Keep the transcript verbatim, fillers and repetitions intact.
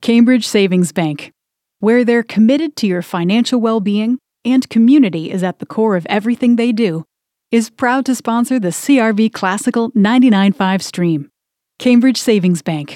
Cambridge Savings Bank, where they're committed to your financial well-being and community is at the core of everything they do, is proud to sponsor the C R V Classical ninety-nine point five stream. Cambridge Savings Bank,